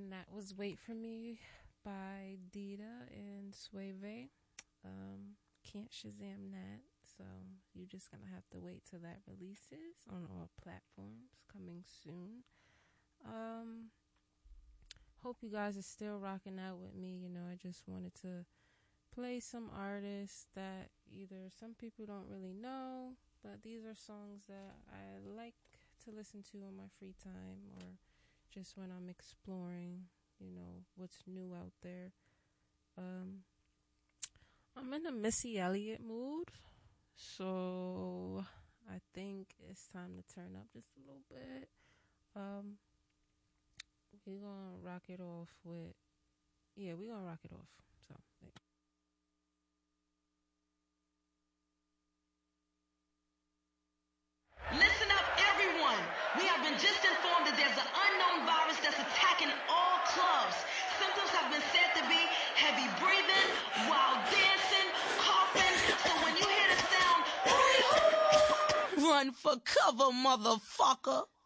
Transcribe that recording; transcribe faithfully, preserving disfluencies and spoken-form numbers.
And that was Wait For Me by Dita and Suave. Um, can't Shazam that, so you're just going to have to wait till that releases on all platforms coming soon. Um, hope you guys are still rocking out with me. You know, I just wanted to play some artists that either some people don't really know, but these are songs that I like to listen to on my free time or just when I'm exploring, you know, what's new out there. Um, I'm in a Missy Elliott mood, so I think it's time to turn up just a little bit. Um, we're gonna rock it off with, yeah, we're gonna rock it off. So, like, listen up, everyone. We have been just informed that there's an unknown virus that's attacking all clubs. Symptoms have been said to be heavy breathing, wild dancing, coughing. So when you hear the sound, hooty hoo, run for cover, motherfucker.